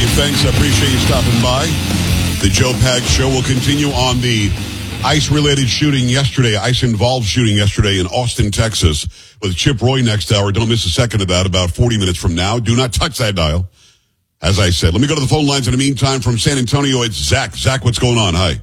Thanks. I appreciate you stopping by. The Joe Pags Show will continue on the ICE-related shooting yesterday, ICE-involved shooting yesterday in Austin, Texas, with Chip Roy next hour. Don't miss a second of that, about 40 minutes from now. Do not touch that dial, as I said. Let me go to the phone lines in the meantime. From San Antonio, it's Zach. Zach, what's going on? Hi.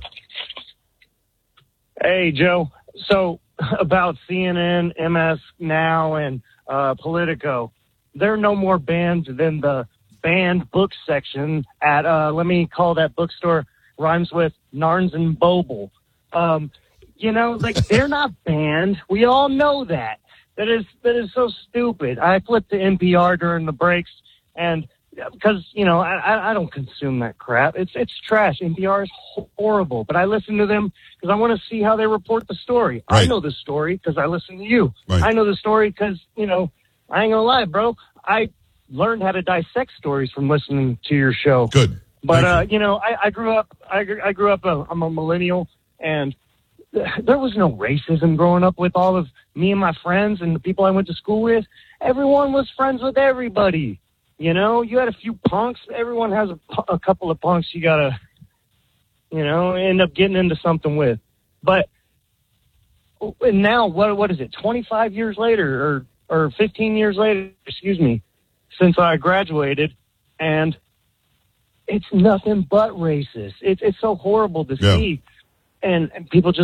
Hey, Joe. So, about CNN, MS Now, and Politico, they're no more banned than the banned book section at, let me call that bookstore, rhymes with Narns and Boble. They're not banned. We all know that. That is so stupid. I flipped to NPR during the breaks, and because, I don't consume that crap. It's trash. NPR is horrible, but I listen to them because I want to see how they report the story. Right. I know the story because I listen to you. Right. I know the story because, I ain't gonna lie, bro. I learned how to dissect stories from listening to your show. Good. But, I grew up, I'm a millennial, and there was no racism growing up with all of me and my friends and the people I went to school with. Everyone was friends with everybody. You had a few punks. Everyone has a couple of punks you gotta, end up getting into something with. But now, what is it, 25 years later or 15 years later, since I graduated, and it's nothing but racist. It's so horrible to see. And people just